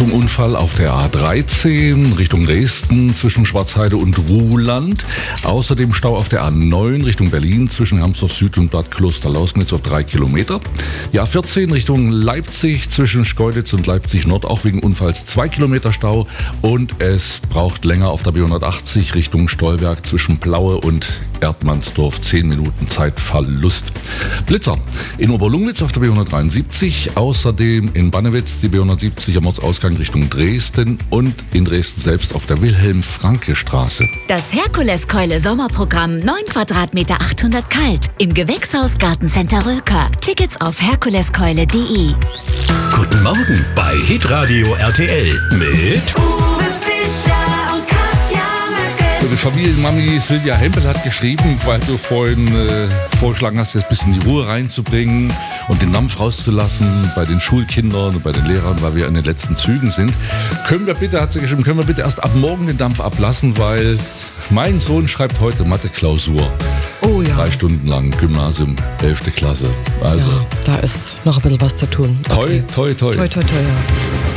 Achtung, Unfall auf der A13 Richtung Dresden zwischen Schwarzheide und Ruhland. Außerdem Stau auf der A9 Richtung Berlin zwischen Hermsdorf Süd und Bad Kloster-Lausnitz auf 3 Kilometer. Die A14 Richtung Leipzig zwischen Schkeuditz und Leipzig Nord auch wegen Unfalls 2 Kilometer Stau. Und es braucht länger auf der B180 Richtung Stolberg zwischen Plaue und Erdmannsdorf 10 Minuten Zeitverlust. Blitzer in Oberlungwitz auf der B173, außerdem in Bannewitz die B170 am Ortsausgang Richtung Dresden und in Dresden selbst auf der Wilhelm-Franke-Straße. Das Herkuleskeule Sommerprogramm 9 Quadratmeter 800 kalt im Gewächshaus Gartencenter Rülker. Tickets auf herkuleskeule.de. Guten Morgen bei Hitradio RTL mit Uwe Fischer und Katja Merkel. Die Familienmami Silvia Hempel hat geschrieben, weil du vorhin vorgeschlagen hast, jetzt ein bisschen die Ruhe reinzubringen und den Dampf rauszulassen bei den Schulkindern und bei den Lehrern, weil wir in den letzten Zügen sind. Können wir bitte, hat sie geschrieben, können wir bitte erst ab morgen den Dampf ablassen, weil mein Sohn schreibt heute Mathe-Klausur. Oh ja. 3 Stunden lang, Gymnasium, 11. Klasse. Also, Ja, da ist noch ein bisschen was zu tun. toi, toi, toi. Toi, toi, toi, ja.